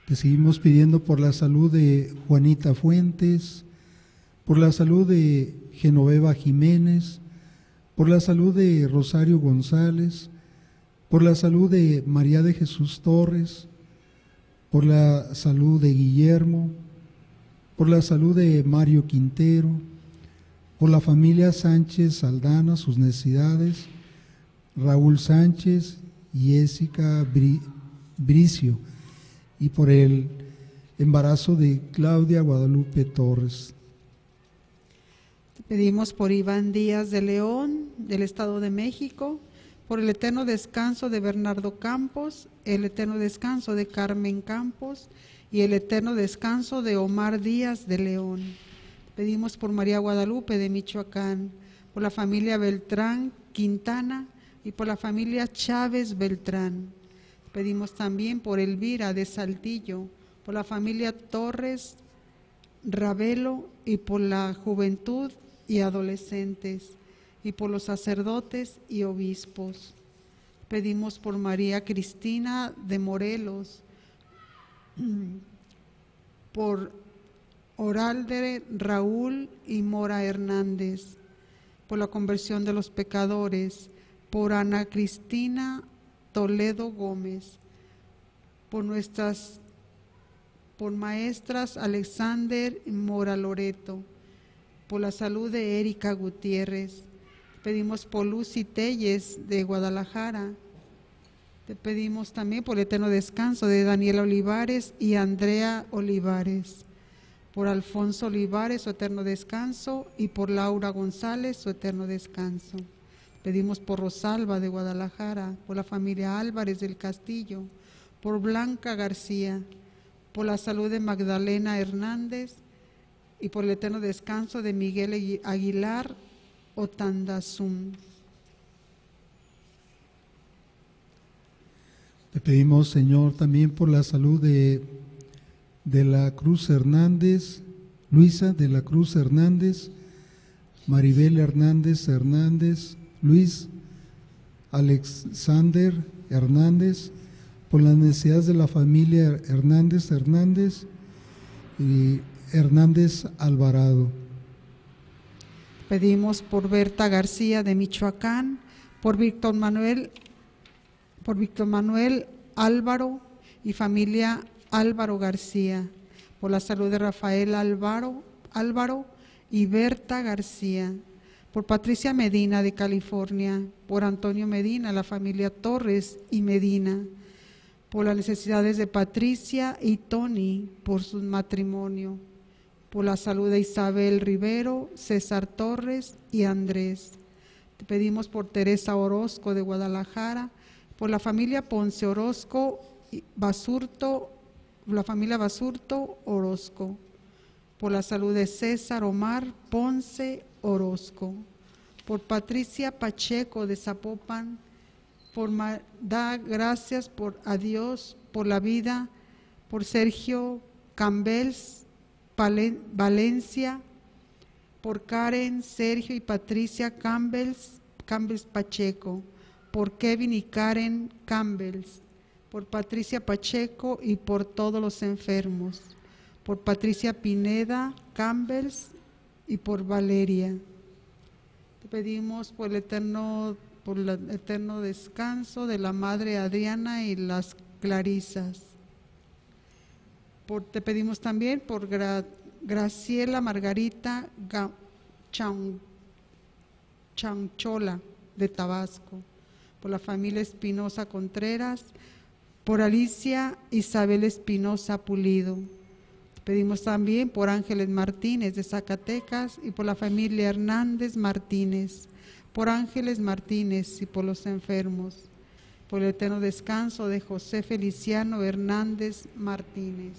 Te seguimos pidiendo por la salud de Juanita Fuentes, por la salud de Genoveva Jiménez, por la salud de Rosario González, por la salud de María de Jesús Torres, por la salud de Guillermo, por la salud de Mario Quintero, por la familia Sánchez Saldana, sus necesidades, Raúl Sánchez y Jessica Bricio, y por el embarazo de Claudia Guadalupe Torres. Te pedimos por Iván Díaz de León, del Estado de México, por el eterno descanso de Bernardo Campos, el eterno descanso de Carmen Campos y el eterno descanso de Omar Díaz de León. Pedimos por María Guadalupe de Michoacán, por la familia Beltrán Quintana y por la familia Chávez Beltrán. Pedimos también por Elvira de Saltillo, por la familia Torres Ravelo y por la juventud y adolescentes y por los sacerdotes y obispos. Pedimos por María Cristina de Morelos, por Oralde Raúl y Mora Hernández, por la conversión de los pecadores, por Ana Cristina Toledo Gómez, por maestras Alexander Mora Loreto, por la salud de Erika Gutiérrez. Pedimos por Lucy Telles de Guadalajara. Te pedimos también por el eterno descanso de Daniela Olivares y Andrea Olivares, por Alfonso Olivares, su eterno descanso, y por Laura González, su eterno descanso. Pedimos por Rosalba de Guadalajara, por la familia Álvarez del Castillo, por Blanca García, por la salud de Magdalena Hernández y por el eterno descanso de Miguel Aguilar Otandazún. Te pedimos, Señor, también por la salud de la Cruz Hernández, Luisa de la Cruz Hernández, Maribel Hernández, Luis Alexander Hernández, por las necesidades de la familia Hernández y Hernández Alvarado. Pedimos por Berta García de Michoacán, por Víctor Manuel Álvaro y familia Álvaro García, por la salud de Rafael Álvaro y Berta García, por Patricia Medina de California, por Antonio Medina, la familia Torres y Medina, por las necesidades de Patricia y Tony, por su matrimonio, por la salud de Isabel Rivero, César Torres y Andrés. Te pedimos por Teresa Orozco de Guadalajara, por la familia Ponce Orozco, la familia Basurto Orozco, por la salud de César Omar Ponce Orozco, por Patricia Pacheco de Zapopan, da gracias a Dios por la vida, por Sergio Campbells Valencia, por Karen, Sergio y Patricia Campbells Pacheco, por Kevin y Karen Campbells, por Patricia Pacheco y por todos los enfermos, por Patricia Pineda Campbells y por Valeria. Te pedimos por el eterno descanso de la Madre Adriana y las Clarisas. Te pedimos también por Graciela Margarita Chanchola de Tabasco, por la familia Espinosa Contreras, por Alicia Isabel Espinosa Pulido. Pedimos también por Ángeles Martínez de Zacatecas y por la familia Hernández Martínez, por Ángeles Martínez y por los enfermos, por el eterno descanso de José Feliciano Hernández Martínez,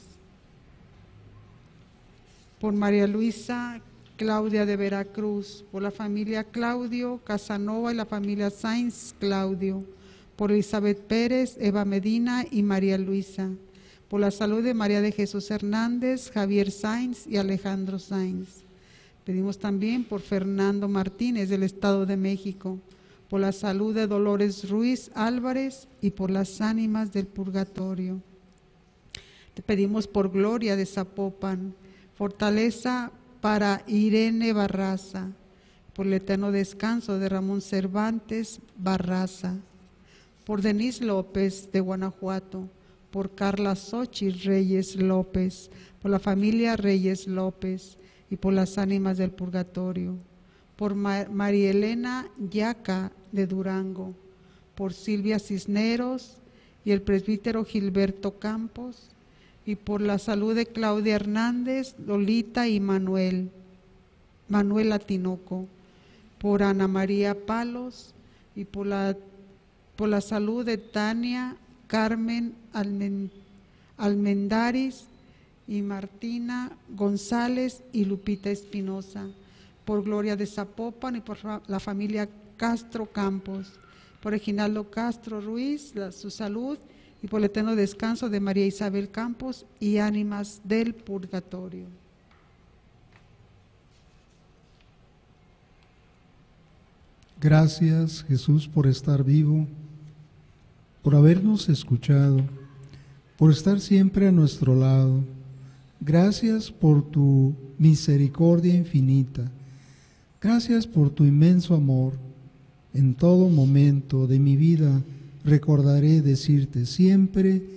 por María Luisa Claudia de Veracruz, por la familia Claudio Casanova y la familia Sainz Claudio, por Elizabeth Pérez, Eva Medina y María Luisa, por la salud de María de Jesús Hernández, Javier Sainz y Alejandro Sainz. Pedimos también por Fernando Martínez del Estado de México, por la salud de Dolores Ruiz Álvarez y por las ánimas del purgatorio. Te pedimos por Gloria de Zapopan, fortaleza para Irene Barraza, por el eterno descanso de Ramón Cervantes Barraza, por Denise López de Guanajuato, por Carla Xochitl Reyes López, por la familia Reyes López y por las ánimas del purgatorio, por María Elena Yaca de Durango, por Silvia Cisneros y el presbítero Gilberto Campos, y por la salud de Claudia Hernández, Lolita y Manuel Tinoco, por Ana María Palos y por la salud de Tania Carmen Almendaris y Martina González y Lupita Espinosa, por Gloria de Zapopan y por la familia Castro Campos, por Reginaldo Castro Ruiz, su salud, y por el eterno descanso de María Isabel Campos y ánimas del purgatorio. Gracias, Jesús, por estar vivo, por habernos escuchado, por estar siempre a nuestro lado. Gracias por tu misericordia infinita. Gracias por tu inmenso amor. En todo momento de mi vida recordaré decirte siempre